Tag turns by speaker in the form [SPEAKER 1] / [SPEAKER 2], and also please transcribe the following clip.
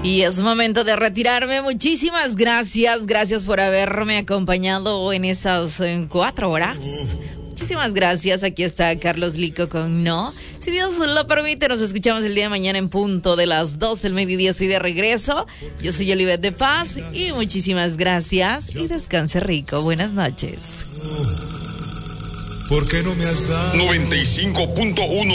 [SPEAKER 1] Y es momento de retirarme. Muchísimas gracias. Gracias por haberme acompañado en esas 4 horas. Muchísimas gracias. Aquí está Carlos Lico con No. Si Dios lo permite, nos escuchamos el día de mañana en punto de las 12 del mediodía. Estoy de regreso. Yo soy Olivette de Paz y muchísimas gracias y descanse rico. Buenas noches.
[SPEAKER 2] ¿Por qué no me has dado
[SPEAKER 3] 95.1